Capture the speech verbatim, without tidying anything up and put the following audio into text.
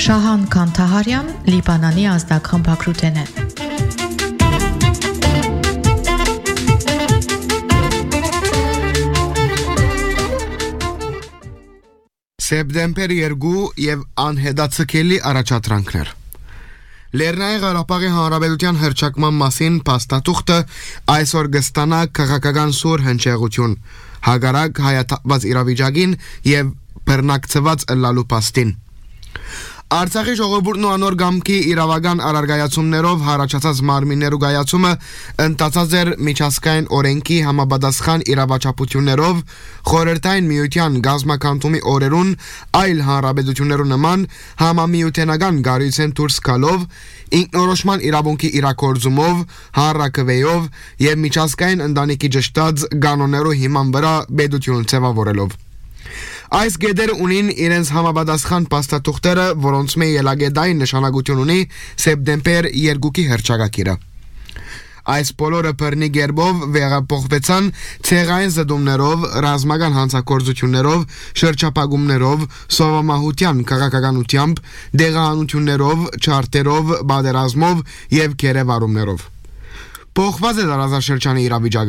Շահան Կանթահարյան, Լիբանանի ազդակխմբակրութեն է։ Սեպտեմբեր երկու եւ անհետացկելի առաջադրանքներ։ Լեռնային Ղարաբաղի Հանրապետության հռչակման մասին փաստաթուղթը այսօր կստանա քաղաքական սուր հնչեղություն, հակառակ հայաթափված իրավիճակին եւ բռնակցված ըլլալու փաստին։ Արցախի ժողովուրդն ու անոր գամքի իրավական առարգայացումներով հարաճած մարմիններու գայացումը ընթացած էր միջազգային օրենքի համապատասխան իրավաչափություններով խորհրդային միության գազམ་ակամտումի օրերուն այլ հանրապետություններու նման համամիութենական գարույցեն դուրս գալով ինքնորոշման իրավունքի իրակորձումով հանրակրվեով եւ միջազգային ընտանիքի ճշտած կանոններու հիման վրա պետություն ձևավորելով Այս գեդերը ունին իրենց համապատասխան փաստաթուղթերը, որոնց մեջ ելագետային նշանակություն ունի սեպտեմբեր երկուքի հռչակագիրը։ Այս բոլորը բռնի գերբով վերափոխվեցան ցեղային զդումներով, ռազմական հանցագործություններով, շրջափակումներով, սովամահության քաղաքականությամբ, դեղահանություններով, չարտերով, բادرազմով եւ գերեվարումներով։ Փոխված է տարածաշրջանի իրավիճակը